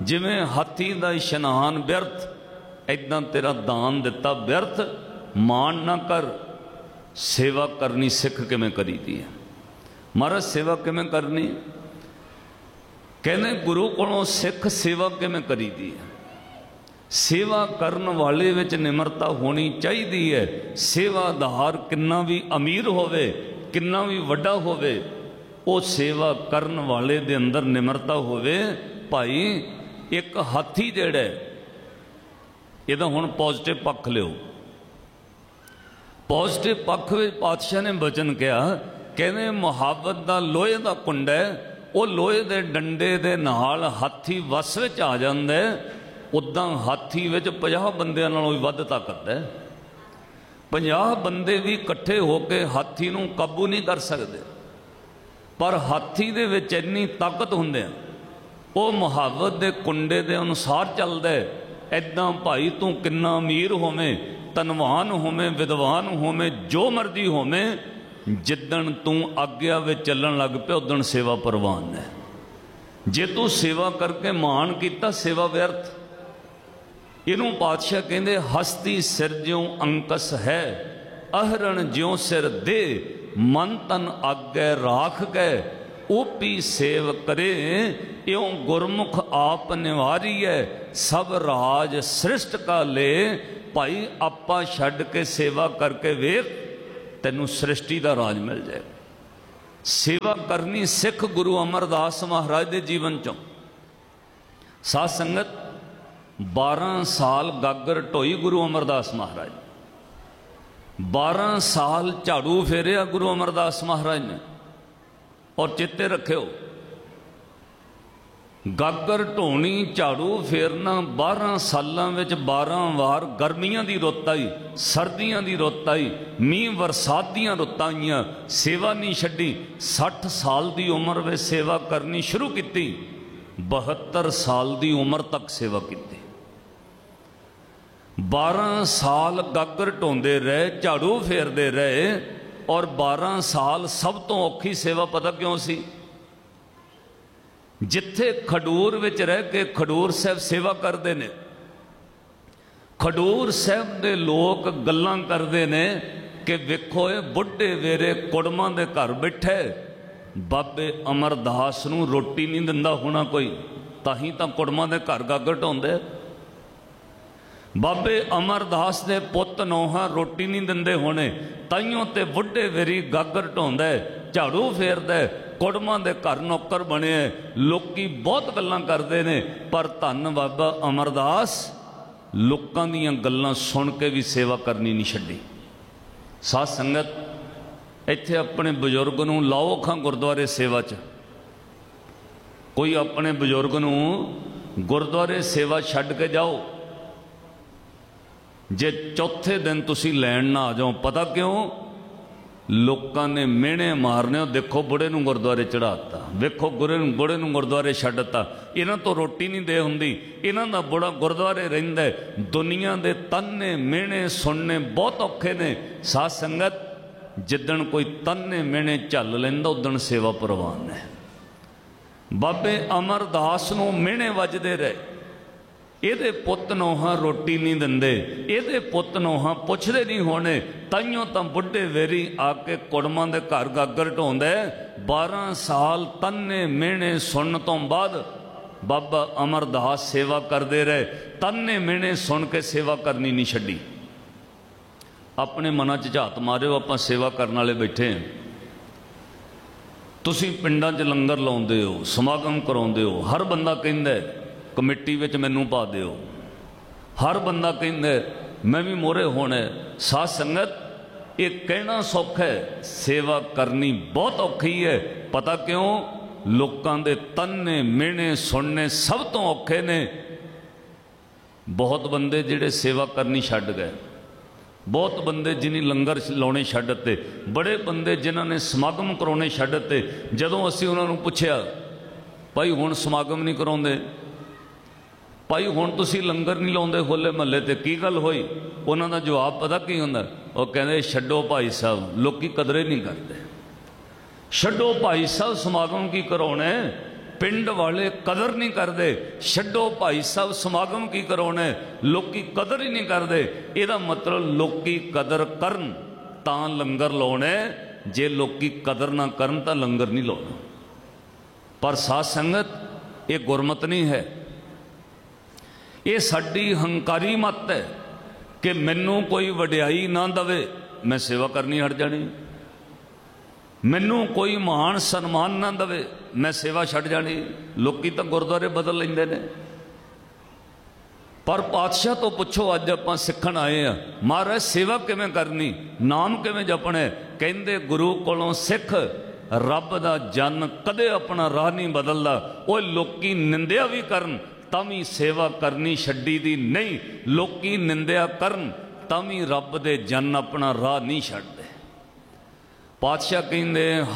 जिवें हाथी दा इशनान व्यर्थ, इदां तेरा दान दिता व्यर्थ। मान ना कर, सेवा करनी सिख किवें करी दी है। महाराज सेवा किवें करनी? कहने गुरु कोलों सिख सेवा किवें करी दी है। सेवा करन वाले विच निमरता होनी चाहिदी है। सेवादार किन्ना भी अमीर होवे, किन्ना भी वड्डा होवे, वो सेवा करन वाले दे अंदर निमरता होवे। भाई एक हाथी जिहड़ा इहदा हुण पॉजिटिव पक्ष लिओ। पॉजिटिव पक्ष विच पातशाह ने वचन कहा, कहने मुहावत दा लोहे दा कुंडा है, वो लोहे दे डंडे दे नाल हाथी वस विच आ जांदा है। उदां हाथी विच 50 बंदियां नालों भी वध ताकत है। 50 बंदे भी इकट्ठे होकर हाथी नूं काबू नहीं कर सकते, पर हाथी दे विच इन्नी ताकत हुंदे वो मुहावत दे कुंडे दे अनुसार चलदा है। इदां भाई तू किन्ना अमीर होवें, धनवान होवें, विद्वान होवें, जो मर्जी होवें, जिदन तू आग्या विच चलन लग पिया उदन सेवा प्रवान है। जे तू सेवा करके मान किया, सेवा व्यर्थ। इनू पातशाह कहते हस्ती सिर ज्यों अंकस है, अहरण ज्यों सिर दे, मन तन आगे राख गए, ओपी सेव करे, यों गुरमुख आप निवारी है, सब राज सृष्ट का ले। भाई आपा छड्ड के सेवा करके वेख, तैनू सृष्टि का राज मिल जाए। सेवा करनी सिख गुरु अमरदास महाराज के जीवन चों। साध संगत 12 साल गागर ढोई गुरु अमरदास महाराज, 12 साल झाड़ू फेरिया गुरु अमरदास महाराज ने। और चित्ते रखियो, गागर ढोनी झाड़ू फेरना 12 सालों में 12 वार गर्मियां की रुत आई, सर्दियां की रुत आई, मीह बरसात दियां रुतां आईयां, सेवा नहीं छड्डी। 60 साल की उम्र में सेवा करनी शुरू की, 72 साल की उम्र तक सेवा की। 12 साल गागर ढोंदे रहे, झाड़ू फेरते रहे, और 12 साल सब तो औखी सेवा पता क्यों सी? जिथे खडूर विच रह के खडूर साहब सेवा करते ने, खडूर साहब दे लोग गल्लां करते ने कि वेखो ये बुढ़े वेरे कुड़मां दे घर बैठे, बाबे अमरदास नूं रोटी नहीं दिंदा होना कोई, ताही तां कुड़मां दे घर गागर ढोंदे। बाबे अमरदास दे पुत नौहा रोटी नहीं दिंदे होने, ताइयों ते बुढ़े वेरी गागर ढोंदा है, झाड़ू फेरदा है, कुड़मां दे घर नौकर बने। लोकी बहुत गल्लां करते ने, पर धन बाबा अमरदास लोकां दीयां गल्लां सुन के भी सेवा करनी नहीं छड्डी। साध संगत इत्थे अपने बजुर्ग नूं लाओ खां गुरुद्वारे सेवा च। कोई अपने बजुर्ग नूं गुरुद्वारे सेवा छड्ड के जाओ, जे चौथे दिन तुसी लैण ना आ जाओ, पता क्यों? लोकां ने मेहने मारने, देखो बुढ़े नूं गुरुद्वारे चढ़ाता, वेखो बुढ़े नूं गुरुद्वारे छड्डता, इन्हां तो रोटी नहीं दे हुंदी, इन्हां दा बुढ़ा गुरुद्वारे रहिंदा है। दुनिया दे ताने मेहने सुनने बहुत औखे ने। साध संगत जिदन कोई ताने मेहने झल लैंदा उदन सेवा प्रवान है। बाबे अमरदास नूं मेहने वजदे रहे, ਇਹਦੇ ਪੁੱਤ ਨੋਹਾਂ ਰੋਟੀ नहीं ਦਿੰਦੇ, ਇਹਦੇ ਪੁੱਤ ਨੋਹਾਂ ਪੁੱਛਦੇ नहीं होने, ਤਾਈਓਂ ਤਾਂ ਬੁੱਢੇ ਵੇਰੀ ਆ ਕੇ ਕੁੜਮਾਂ ਦੇ ਘਰ ਗਾਗਰ ਢੋਂਦਾ। 12 ਸਾਲ ਤਾਨੇ ਮਿਹਣੇ ਸੁਣਨ ਤੋਂ ਬਾਅਦ ਬਾਬਾ ਅਮਰਦਾਸ सेवा करते रहे। ताने मिहणे सुन के सेवा करनी नहीं छड्डी। अपने मनां च झात मारिओ, आपां सेवा करन वाले बैठे हैं। तुसीं पिंडां 'च लंगर लाउंदे हो, समागम कराउंदे हो, हर बंदा कहंदा कमेटी विच मैनू पा दिओ, हर बंदा कहंदा मैं भी मोहरे होना। साध संगत ये कहना सौखा है, सेवा करनी बहुत औखी है। पता क्यों? लोकां दे ताने मिहणे सुनने सब तो औखे ने। बहुत बंदे जिहड़े सेवा करनी छड्ड गए, बहुत बंदे जिन्हें लंगर लाने छड्डते, बड़े बंदे जिन्हां ने समागम कराने छड्डते। जदों असीं उन्हां नूं पुछिया भाई हुण समागम नहीं कराउंदे, भाई हुण तुसीं लंगर नहीं लाउंदे होले महल्ले ते, की गल होई? उन्हां दा जवाब पता की हुंदा? वो कहंदे छड्डो भाई साहब, लोकी कदरे नहीं करते। छड्डो भाई साहब, समागम की कराउणा है, पिंड वाले कदर नहीं करते। छड्डो भाई साहब समागम की कराने, लोकी कदर ही नहीं करते। ਇਹਦਾ मतलब लोकी कदर करन तां लंगर लाने, जे लोकी कदर ना करन तां लंगर नहीं लाना। पर साध संगत ये गुरमत नहीं है, ये साडी हंकारी मत है कि मैनू कोई वडियाई ना दवे मैं सेवा करनी हट जानी, मैनू कोई महान सन्मान ना दवे मैं सेवा छड़ जानी। लोकी तो गुरुद्वारे बदल लेंदे ने। पर पातशाह तो पुछो, अज आपां सिखण आए हैं, महाराज सेवा किवें करनी, नाम किवें जपणे। कहंदे गुरु कोलों सिख, रब दा जन कदे अपना राह नहीं बदलदा। वो लोकी निंदिया भी करन तां भी सेवा करनी छड्डी दी नहीं, लोकी निंदिया करन तां भी रब दे जन अपना राह नहीं छड्डदे। पातशाह कहंदे